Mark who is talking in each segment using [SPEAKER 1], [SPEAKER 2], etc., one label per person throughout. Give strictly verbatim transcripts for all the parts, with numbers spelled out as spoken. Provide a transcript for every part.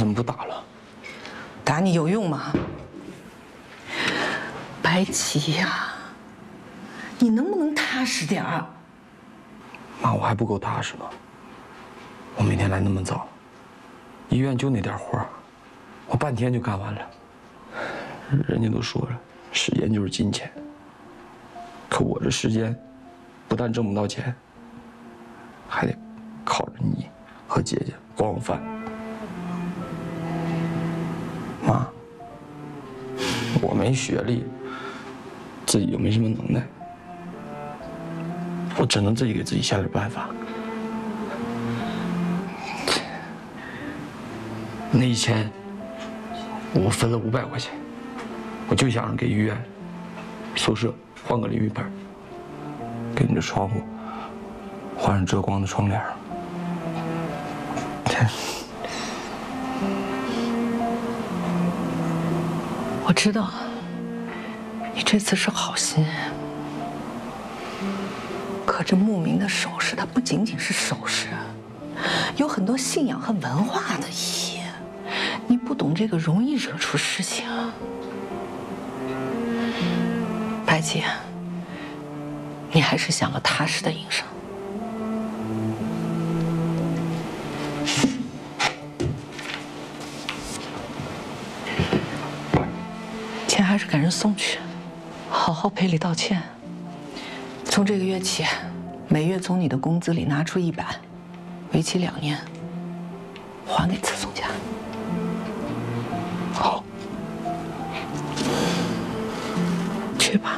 [SPEAKER 1] 怎么不打了？
[SPEAKER 2] 打你有用吗？白起呀，你能不能踏实点儿？
[SPEAKER 1] 妈，我还不够踏实吗？我每天来那么早，医院就那点活儿，我半天就干完了。人家都说了，时间就是金钱。可我这时间，不但挣不到钱，还得靠着你和姐姐管我饭。妈，我没学历，自己又没什么能耐，我只能自己给自己想点办法。那一千，我分了五百块钱，我就想着给医院宿舍换个淋浴盆，给你的窗户换上遮光的窗帘。
[SPEAKER 2] 我知道，你这次是好心，可这牧民的首饰，它不仅仅是首饰，有很多信仰和文化的意义。你不懂这个，容易惹出事情。白姐，你还是想个踏实的营生。钱还是赶人送去，好好赔礼道歉。从这个月起，每月从你的工资里拿出一百，为期两年，还给次松家。
[SPEAKER 1] 好，
[SPEAKER 2] 去吧。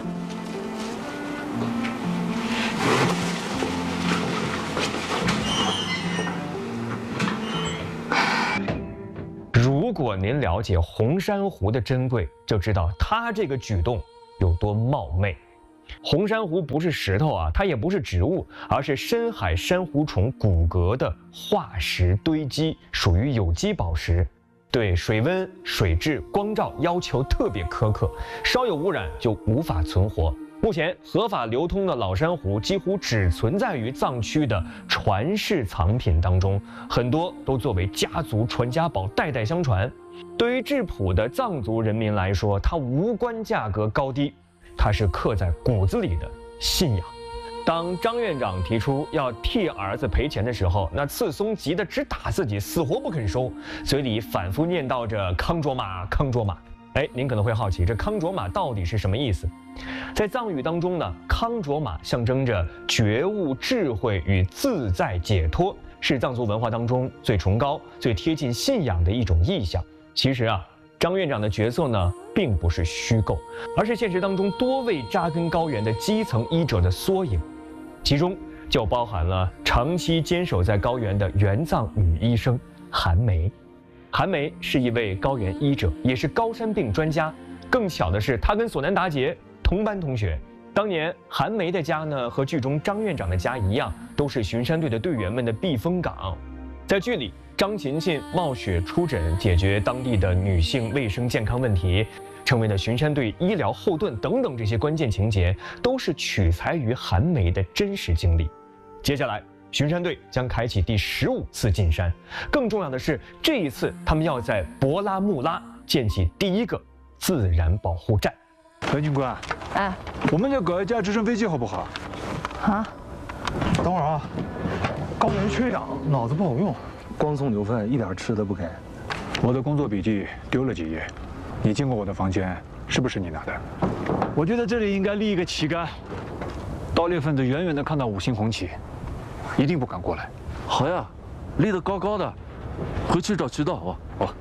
[SPEAKER 3] 如果您了解红珊瑚的珍贵，就知道它这个举动有多冒昧。红珊瑚不是石头啊，它也不是植物，而是深海珊瑚虫骨骼的化石堆积，属于有机宝石，对水温、水质、光照要求特别苛刻，稍有污染就无法存活。目前合法流通的老珊瑚几乎只存在于藏区的传世藏品当中，很多都作为家族传家宝，代代相传。对于质朴的藏族人民来说，它无关价格高低，它是刻在骨子里的信仰。当张院长提出要替儿子赔钱的时候，那次松急得直打自己，死活不肯收，嘴里反复念叨着康卓玛康卓玛。哎，您可能会好奇，这康卓玛到底是什么意思？在藏语当中呢，康卓玛象征着觉悟、智慧与自在解脱，是藏族文化当中最崇高、最贴近信仰的一种意象。其实啊，张院长的角色呢，并不是虚构，而是现实当中多位扎根高原的基层医者的缩影，其中就包含了长期坚守在高原的原藏女医生韩梅。韩梅是一位高原医者，也是高山病专家。更巧的是，她跟索南达杰同班同学。当年韩梅的家呢，和剧中张院长的家一样，都是巡山队的队员们的避风港。在剧里，张勤勤冒雪出诊，解决当地的女性卫生健康问题，成为了巡山队医疗后盾等等，这些关键情节都是取材于韩梅的真实经历。接下来，巡山队将开启第十五次进山，更重要的是，这一次他们要在博拉木拉建起第一个自然保护站。
[SPEAKER 4] 何警官，
[SPEAKER 2] 哎，
[SPEAKER 4] 我们再搞一架直升飞机好不好？
[SPEAKER 2] 啊，
[SPEAKER 4] 等会儿啊，高原缺氧，脑子不好用，光送牛粪，一点吃的不给。我的工作笔记丢了几页，你进过我的房间，是不是你拿的？我觉得这里应该立一个旗杆，盗猎分子远远的看到五星红旗，一定不敢过来。
[SPEAKER 5] 好呀，立得高高的，回去找渠道啊。
[SPEAKER 4] 好。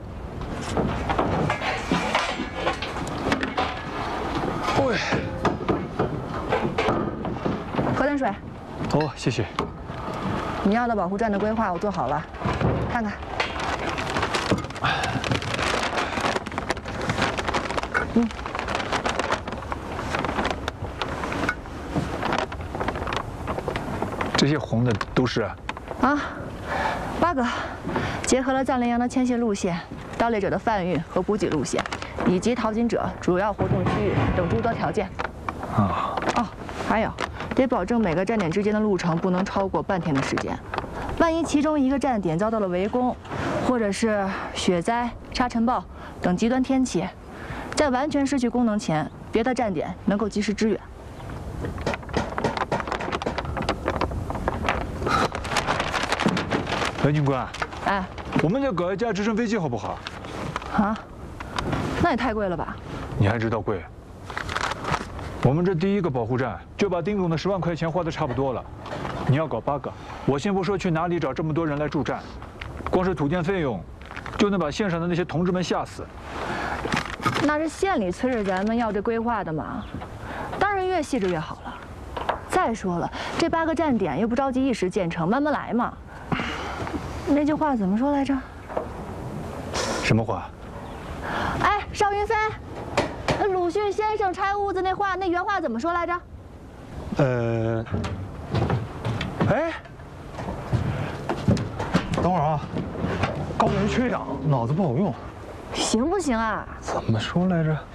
[SPEAKER 4] 喂，
[SPEAKER 6] 喝点水。
[SPEAKER 4] 哦，谢谢。
[SPEAKER 6] 你要的保护站的规划我做好了，看看。嗯。
[SPEAKER 4] 这些红的都是？
[SPEAKER 6] 啊，八个，结合了藏羚羊的迁徙路线、盗猎者的贩运和补给路线，以及淘金者主要活动区域等诸多条件。
[SPEAKER 4] 啊。
[SPEAKER 6] 哦，还有，得保证每个站点之间的路程不能超过半天的时间。万一其中一个站点遭到了围攻，或或者是雪灾、沙尘暴等极端天气，在完全失去功能前，别的站点能够及时支援。
[SPEAKER 4] 哎，军官，
[SPEAKER 6] 哎，
[SPEAKER 4] 我们再搞一架直升飞机好不好？
[SPEAKER 6] 啊，那也太贵了吧？
[SPEAKER 4] 你还知道贵？我们这第一个保护站就把丁总的十万块钱花的差不多了。你要搞八个，我先不说去哪里找这么多人来驻站，光是土建费用，就能把县上的那些同志们吓死。
[SPEAKER 6] 那是县里催着咱们要这规划的嘛，当然越细致越好了。再说了，这八个站点又不着急一时建成，慢慢来嘛。那句话怎么说来着？
[SPEAKER 4] 什么话？
[SPEAKER 6] 哎，邵云飞，鲁迅先生拆屋子那话，那原话怎么说来着？
[SPEAKER 4] 呃，哎，等会儿啊，高原缺氧，脑子不好用。
[SPEAKER 6] 行不行啊？
[SPEAKER 4] 怎么说来着？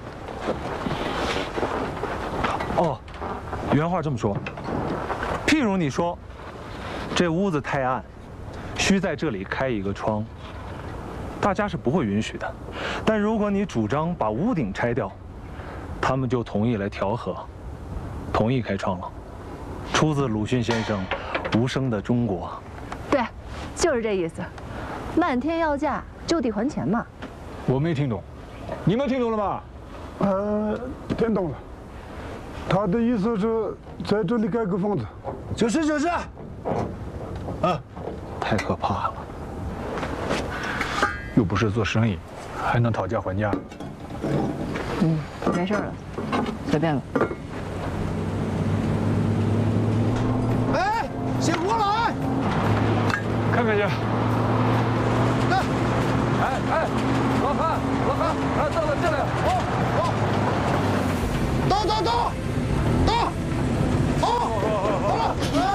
[SPEAKER 4] 哦，原话这么说：譬如你说，这屋子太暗，需在这里开一个窗，大家是不会允许的。但如果你主张把屋顶拆掉，他们就同意来调和，同意开窗了。出自鲁迅先生《无声的中国》。
[SPEAKER 6] 对，就是这意思。漫天要价，就地还钱嘛。
[SPEAKER 4] 我没听懂，你们听懂了吗？
[SPEAKER 7] 呃，听懂了。他的意思是在这里盖个房子。
[SPEAKER 8] 就是就是。
[SPEAKER 4] 啊，太可怕了！又不是做生意，还能讨价还价？
[SPEAKER 6] 嗯，没事了，随便了。
[SPEAKER 8] 哎，醒过来！
[SPEAKER 4] 看看去。
[SPEAKER 8] 来，
[SPEAKER 1] 哎哎，老韩，老韩，哎，到了这里，哦哦，
[SPEAKER 8] 到到到，到，好，好了，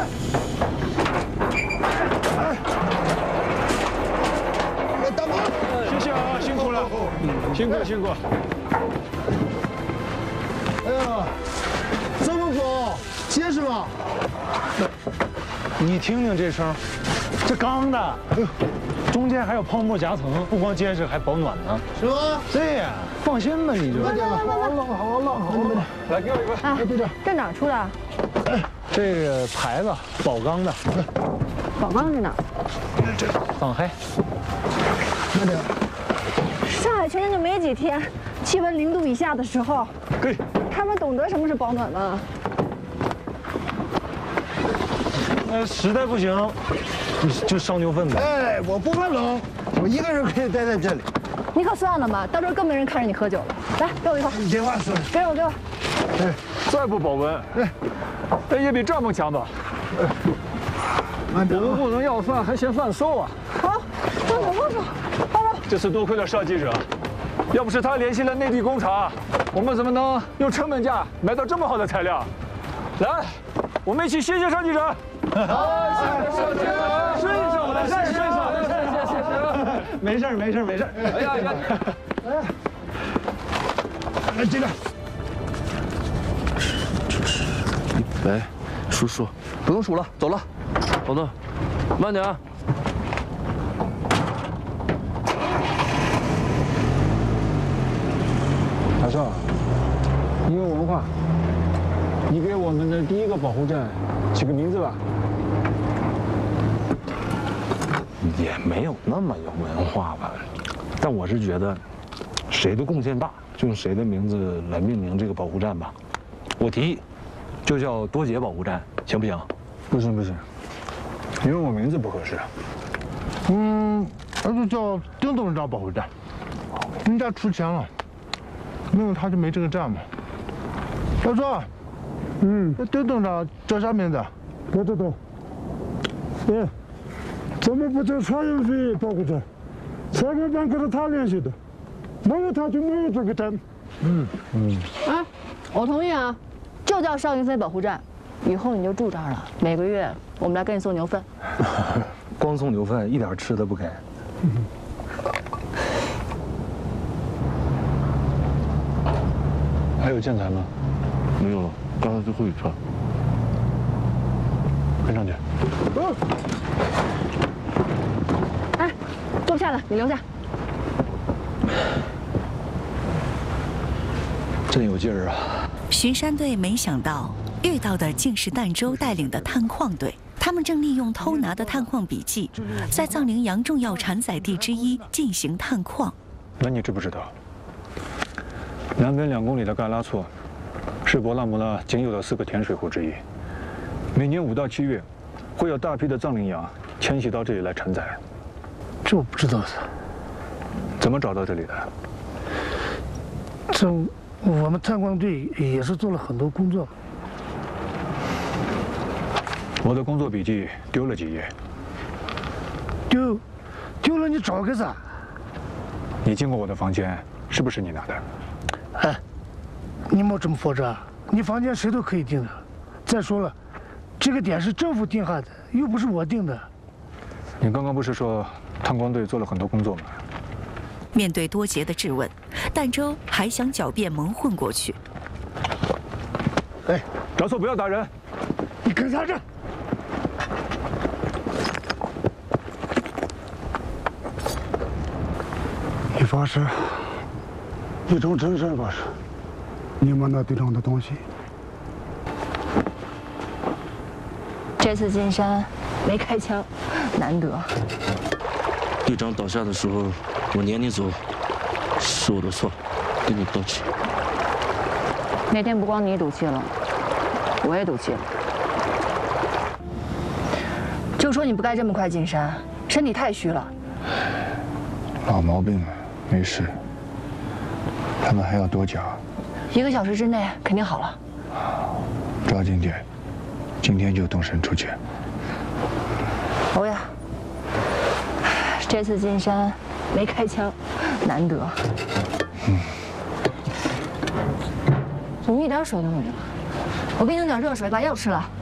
[SPEAKER 8] 哎，哎，大妈，
[SPEAKER 4] 谢谢啊，辛苦了，辛苦辛苦。
[SPEAKER 8] 哎呀，这么高，结实吗？
[SPEAKER 4] 你听听这声，这钢的，哎呦，中间还有泡沫夹层，不光结实，还保暖呢。
[SPEAKER 8] 是吗？
[SPEAKER 4] 对呀，放心吧，你就。
[SPEAKER 8] 好了好了好了，
[SPEAKER 4] 来，给我一个。
[SPEAKER 6] 哎，队长，这哪儿出的？
[SPEAKER 4] 哎，这个牌子，宝钢的。
[SPEAKER 6] 宝钢在哪？
[SPEAKER 4] 这放黑。
[SPEAKER 8] 慢点。
[SPEAKER 6] 上海前年就没几天，气温零度以下的时候，
[SPEAKER 4] 可以。
[SPEAKER 6] 他们懂得什么是保暖吗？
[SPEAKER 4] 那实在不行，就烧牛粪呗。
[SPEAKER 8] 哎，我不怕冷，我一个人可以待在这里。
[SPEAKER 6] 你可算了吧，到时候更没人看着你喝酒了。来，给我一块。
[SPEAKER 8] 你这话说的。
[SPEAKER 6] 给我，给我。
[SPEAKER 4] 哎，再不保温，哎，那也比帐篷强吧？
[SPEAKER 8] 慢点。
[SPEAKER 4] 我们不能要饭还嫌饭馊啊！
[SPEAKER 6] 好，放手，放手，放手。
[SPEAKER 4] 这次多亏了邵记者，要不是他联系了内地工厂，我们怎么能用成本价买到这么好的材料？来，我们一起谢谢邵记者。好，谢谢邵记者，顺手的，顺手的，谢谢谢谢。没事没事没事。哎呀呀！
[SPEAKER 8] 来这个。
[SPEAKER 5] 喂，叔叔，不用数了，走了。宝诺，慢点啊。
[SPEAKER 7] 大少，你有文化，你给我们的第一个保护站起个名字吧。
[SPEAKER 9] 也没有那么有文化吧，但我是觉得，谁的贡献大，就用谁的名字来命名这个保护站吧。我提议，就叫多杰保护站，行不行？
[SPEAKER 7] 不行不行，因为我名字不合适。嗯，那就叫丁董事长保护站，人家出钱了，没有他就没这个站嘛。老周，嗯，丁董事长叫啥名字？我知道。嗯。怎么不叫蔡元飞保护站？蔡元班可是他联系的，没有他就没有这个站。嗯嗯。
[SPEAKER 6] 哎，我同意啊，就叫邵云飞保护站，以后你就住这儿了，每个月我们来给你送牛粪。
[SPEAKER 9] 光送牛粪，一点吃的不给。
[SPEAKER 7] 嗯、还有建材吗？
[SPEAKER 5] 没有了，刚才最后一串。
[SPEAKER 7] 跟上去。
[SPEAKER 6] 哎，多够呛了，你留下。
[SPEAKER 4] 真有劲儿啊！
[SPEAKER 10] 巡山队没想到遇到的竟是儋州带领的探矿队，他们正利用偷拿的探矿笔记，在藏羚羊重要产崽地之一进行探矿。
[SPEAKER 4] 那你知不知道，南边两公里的嘎拉措，是博拉木拉仅有的四个甜水湖之一。每年五到七月，会有大批的藏羚羊迁徙到这里来产崽。
[SPEAKER 8] 这我不知道的。
[SPEAKER 4] 怎么找到这里的？
[SPEAKER 8] 这我们探矿队也是做了很多工作。
[SPEAKER 4] 我的工作笔记丢了几页。
[SPEAKER 8] 丢，丢了你找个咋？
[SPEAKER 4] 你进过我的房间，是不是你拿的？
[SPEAKER 8] 哎，你莫这么佛着，你房间谁都可以定的。再说了，这个点是政府定下的，又不是我定的。
[SPEAKER 4] 你刚刚不是说探矿队做了很多工作吗？
[SPEAKER 10] 面对多杰的质问，儋州还想狡辩蒙混过去。
[SPEAKER 4] 哎，找错不要打人！
[SPEAKER 8] 你跟他这。你发誓，一种真身发誓，你们那地上的东西。
[SPEAKER 6] 这次进山没开枪，难得。
[SPEAKER 5] 队长倒下的时候，我撵你走，是我的错，跟你道歉。
[SPEAKER 6] 那天不光你赌气了，我也赌气了。就说你不该这么快进山，身体太虚了。
[SPEAKER 7] 老毛病了，没事。他们还要多久？
[SPEAKER 6] 一个小时之内肯定好了。
[SPEAKER 7] 抓紧点，今天就动身出去。
[SPEAKER 6] 欧呀，这次进山没开枪，难得。嗯。怎么一点水都没有？我给你弄点热水，把药吃了。